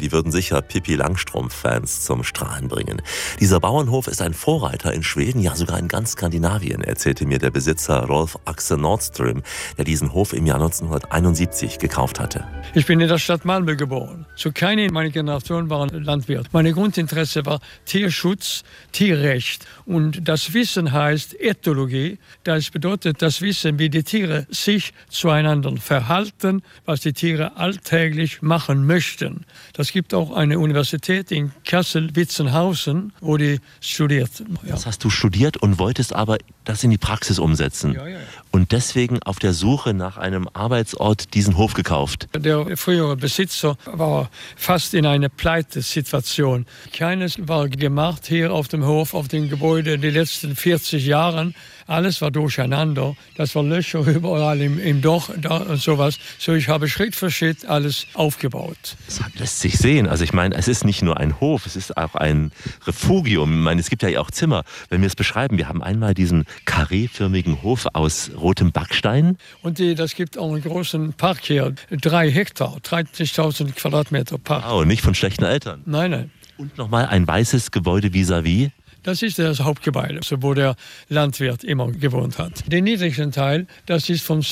die würden sicher Pippi Langstrumpf-Fans zum Strahlen bringen. Dieser Bauernhof ist ein Vorreiter in Schweden, ja sogar in ganz Skandinavien, erzählte mir der Besitzer Rolf Axel Nordström, der diesen Hof im Jahr 1971 gekauft hatte. Ich bin in der Stadt Malmö geboren. So keine meiner Generation waren Landwirt. Mein Grundinteresse war Tierschutz, Tierrecht. Und das Wissen heißt Ethologie. Das bedeutet das Wissen, wie die Tiere sich zueinander verhalten, was die Tiere alltäglich machen möchten. Das gibt auch eine Universität in Kassel-Witzenhausen, wo die studiert. Ja. Das hast du studiert und wolltest aber das in die Praxis umsetzen. Ja. Und deswegen auf der Suche nach einem Arbeitsort diesen Hof gekauft. Der frühere Besitzer war fast in einer Pleitesituation. Keines war gemacht hier auf dem Hof, auf dem Gebäude die letzten 40 Jahre. Alles war durcheinander. Das war Löcher überall im Dach und sowas. So, ich habe Schritt für Schritt alles aufgebaut. Das lässt sich sehen. Also ich meine, es ist nicht nur ein Hof, es ist auch ein Refugium. Ich meine, es gibt ja auch Zimmer. Wenn wir es beschreiben, wir haben einmal diesen karréförmigen Hof aus rotem Backstein. Und das gibt auch einen großen Park hier, 3 Hektar, 30.000 Quadratmeter Park. Oh, nicht von schlechten Eltern. Nein. Und nochmal ein weißes Gebäude vis-à-vis. Das ist das Hauptgebäude, wo der Landwirt immer gewohnt hat. Der niedrigste Teil, das ist von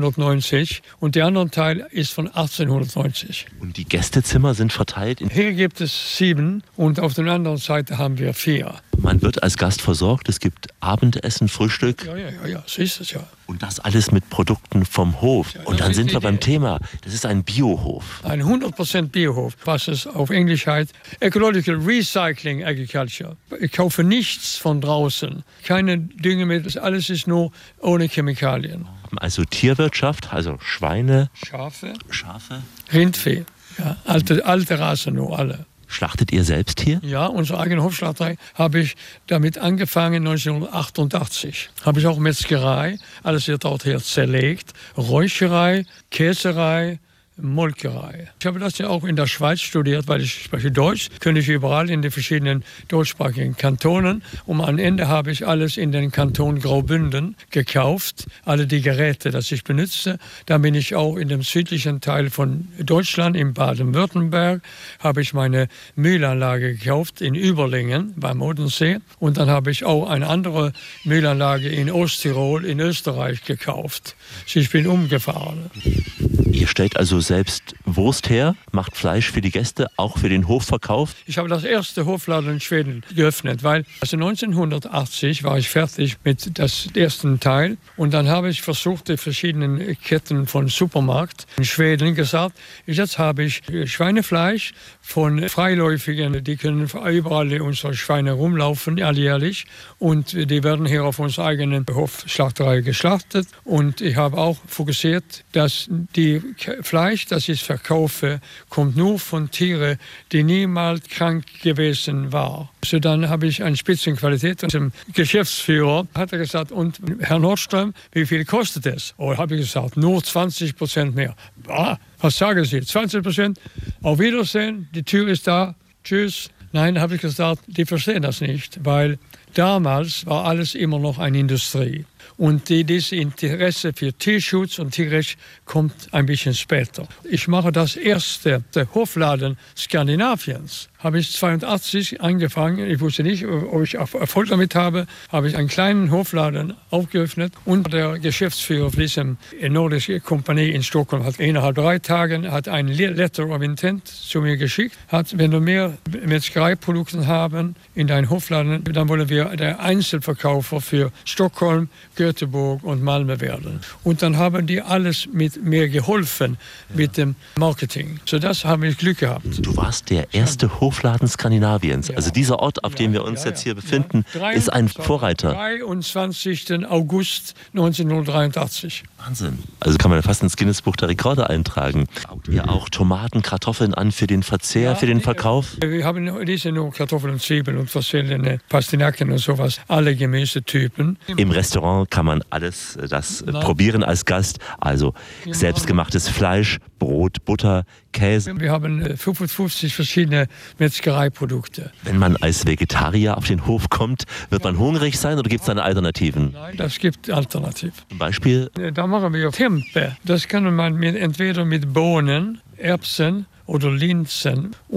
1690 und der andere Teil ist von 1890. Und die Gästezimmer sind verteilt? Hier gibt es 7 und auf der anderen Seite haben wir 4. Man wird als Gast versorgt, es gibt Abendessen, Frühstück. Ja, so ist es ja. Und das alles mit Produkten vom Hof. Ja, und dann sind wir beim Thema, das ist ein Biohof. Ein 100% Biohof, was es auf Englisch heißt, Ecological Recycling Agriculture. Ich kaufe nichts von draußen, keine Düngemittel, alles ist nur ohne Chemikalien. Also Tierwirtschaft, also Schweine, Schafe, Rindvieh, ja, alte Rasse nur alle. Schlachtet ihr selbst hier? Ja, unsere eigene Hofschlachterei habe ich damit angefangen 1988. Habe ich auch Metzgerei, alles wird dort hier zerlegt, Räucherei, Käserei, Molkerei. Ich habe das ja auch in der Schweiz studiert, weil ich spreche Deutsch, könnte ich überall in den verschiedenen deutschsprachigen Kantonen. Und am Ende habe ich alles in den Kanton Graubünden gekauft, alle die Geräte, die ich benutze. Dann bin ich auch in dem südlichen Teil von Deutschland, in Baden-Württemberg, habe ich meine Mühlanlage gekauft in Überlingen beim Odensee. Und dann habe ich auch eine andere Mühlanlage in Osttirol, in Österreich gekauft. Ich bin umgefahren. Ihr stellt also selbst Wurst her, macht Fleisch für die Gäste, auch für den Hofverkauf? Ich habe das erste Hofladen in Schweden geöffnet, weil 1980 war ich fertig mit dem ersten Teil. Und dann habe ich versucht, die verschiedenen Ketten von Supermarkt in Schweden gesagt, jetzt habe ich Schweinefleisch von Freiläufigen, die können überall in unsere Schweine rumlaufen, alljährlich. Und die werden hier auf unserer eigenen Hofschlachterei geschlachtet. Und ich habe auch fokussiert, dass die Fleisch, das ich verkaufe, kommt nur von Tieren, die niemals krank gewesen waren. So dann habe ich eine Spitzenqualität. Und dem Geschäftsführer hat er gesagt, und Herr Nordström, wie viel kostet es? Oh, habe ich gesagt, nur 20% mehr. Was sagen Sie, 20%? Auf Wiedersehen, die Tür ist da, tschüss. Nein, habe ich gesagt, die verstehen das nicht, weil damals war alles immer noch eine Industrie. Und dieses Interesse für Tierschutz und Tierrecht kommt ein bisschen später. Ich mache das erste Hofladen Skandinaviens. Habe ich 1982 angefangen. Ich wusste nicht, ob ich Erfolg damit habe. Habe ich einen kleinen Hofladen aufgeöffnet. Und der Geschäftsführer von dieser nordischen Kompanie in Stockholm hat innerhalb 3 Tagen ein Letter of Intent zu mir geschickt. Wenn du mehr Metzgereiprodukte haben in deinem Hofladen, dann wollen wir der Einzelverkäufer für Stockholm, Göteborg und Malmö werden. Und dann haben die alles mit mir geholfen mit dem Marketing. So das habe ich Glück gehabt. Du warst der erste Hofladen Skandinaviens. Ja. Also dieser Ort, auf dem wir uns jetzt hier befinden, ist ein Vorreiter. 23. August 1983. Wahnsinn. Also kann man fast ins Guinness-Buch der Rekorde eintragen. Baut ihr auch Tomaten, Kartoffeln an für den Verzehr, für den Verkauf? Wir haben diese nur Kartoffeln und Zwiebeln und verschiedene Pastinaken und sowas. Alle Gemüsetypen. Im Restaurant kann man alles das probieren als Gast. Also selbstgemachtes Fleisch, Brot, Butter, Käse. Wir haben 55 verschiedene Metzgereiprodukte. Wenn man als Vegetarier auf den Hof kommt, wird man hungrig sein oder gibt es da Alternativen? Nein, das gibt Alternativen. Zum Beispiel? Da machen wir Tempe. Das kann man entweder mit Bohnen, Erbsen oder Linsen